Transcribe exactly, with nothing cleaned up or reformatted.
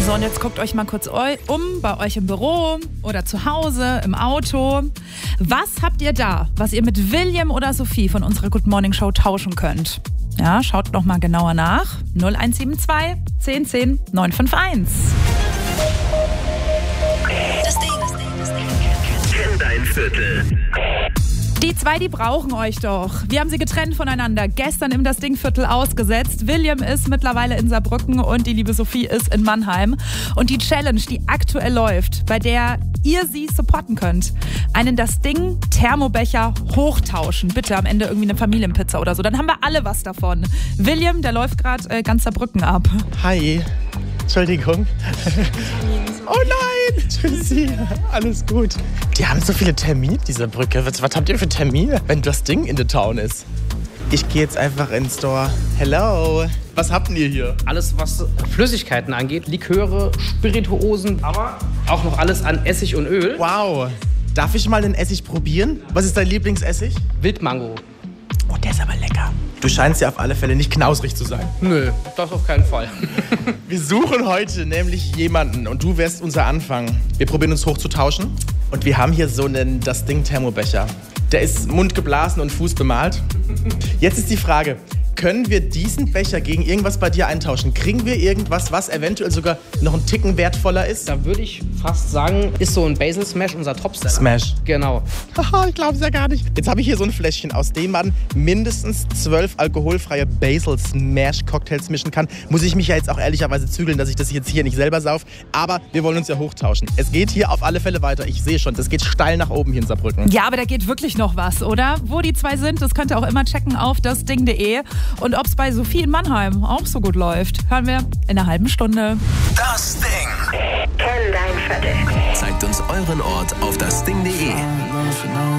So, und jetzt guckt euch mal kurz eu- um, bei euch im Büro oder zu Hause, im Auto. Was habt ihr da, was ihr mit William oder Sophie von unserer Good Morning Show tauschen könnt? Ja, schaut noch mal genauer nach. null eins sieben zwei, zehn zehn, neun fünf eins. Das Ding. Kenn dein Viertel. Die zwei, die brauchen euch doch. Wir haben sie getrennt voneinander. Gestern im Das Ding-Viertel ausgesetzt. William ist mittlerweile in Saarbrücken und die liebe Sophie ist in Mannheim. Und die Challenge, die aktuell läuft, bei der ihr sie supporten könnt, einen Das Ding-Thermobecher hochtauschen. Bitte am Ende irgendwie eine Familienpizza oder so. Dann haben wir alle was davon. William, der läuft gerade äh, ganz Saarbrücken ab. Hi. Entschuldigung. Oh nein! Tschüssi. Alles gut. Die haben so viele Termine, diese Brücke. Was, was habt ihr für Termine, wenn das Ding in der Town ist? Ich gehe jetzt einfach in den Store. Hello. Was habt ihr hier? Alles, was Flüssigkeiten angeht. Liköre, Spirituosen, aber auch noch alles an Essig und Öl. Wow. Darf ich mal den Essig probieren? Was ist dein Lieblingsessig? Wildmango. Oh, der ist aber lecker. Du scheinst ja auf alle Fälle nicht knausrig zu sein. Nö, das auf keinen Fall. Wir suchen heute nämlich jemanden und du wärst unser Anfang. Wir probieren uns hochzutauschen und wir haben hier so einen Das Ding-Thermobecher. Der ist mundgeblasen und fußbemalt. Jetzt ist die Frage, können wir diesen Becher gegen irgendwas bei dir eintauschen? Kriegen wir irgendwas, was eventuell sogar noch einen Ticken wertvoller ist? Da würde ich fast sagen, ist so ein Basil Smash unser Topseller. Smash. Genau. Haha, ich glaube es ja gar nicht. Jetzt habe ich hier so ein Fläschchen, aus dem man mindestens zwölf alkoholfreie Basil Smash Cocktails mischen kann. Muss ich mich ja jetzt auch ehrlicherweise zügeln, dass ich das jetzt hier nicht selber sauf. Aber wir wollen uns ja hochtauschen. Es geht hier auf alle Fälle weiter. Ich sehe schon, das geht steil nach oben hier in Saarbrücken. Ja, aber da geht wirklich noch was, oder? Wo die zwei sind, das könnt ihr auch immer checken auf dasding punkt de. Und ob es bei Sophie in Mannheim auch so gut läuft, hören wir in einer halben Stunde. Das Ding. Kenn dein Viertel. Zeigt uns euren Ort auf das ding punkt de.